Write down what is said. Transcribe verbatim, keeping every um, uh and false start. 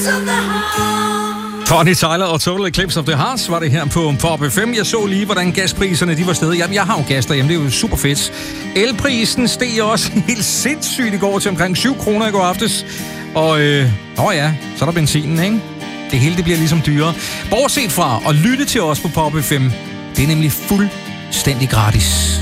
Bonnie Tyler og Total Eclipse of the Heart var det her på Pop F M. Jeg så lige, hvordan gaspriserne de var steget. Jamen, jeg har jo gas derhjemme, det er jo super fedt. Elprisen steg også helt sindssygt i går til omkring syv kroner i går aftes. Og øh, åh ja, så er der benzinen, ikke? Det hele det bliver ligesom dyrere. Bortset fra at lytte til os på Pop F M, det er nemlig fuldstændig gratis.